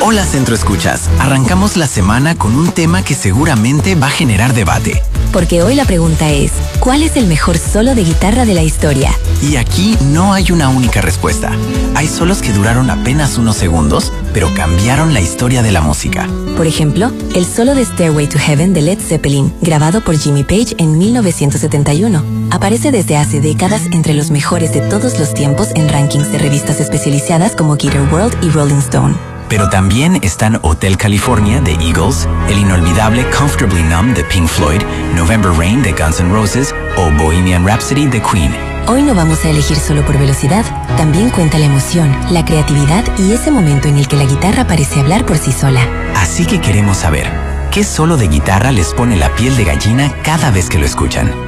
Hola Centro Escuchas, arrancamos la semana con un tema que seguramente va a generar debate. Porque hoy la pregunta es, ¿cuál es el mejor solo de guitarra de la historia? Y aquí no hay una única respuesta. Hay solos que duraron apenas unos segundos, pero cambiaron la historia de la música. Por ejemplo, el solo de Stairway to Heaven de Led Zeppelin, grabado por Jimmy Page en 1971. Aparece desde hace décadas entre los mejores de todos los tiempos en rankings de revistas especializadas como Guitar World y Rolling Stone. Pero también están Hotel California de Eagles, el inolvidable Comfortably Numb de Pink Floyd, November Rain de Guns N' Roses o Bohemian Rhapsody de Queen. Hoy no vamos a elegir solo por velocidad, también cuenta la emoción, la creatividad y ese momento en el que la guitarra parece hablar por sí sola. Así que queremos saber, ¿qué solo de guitarra les pone la piel de gallina cada vez que lo escuchan?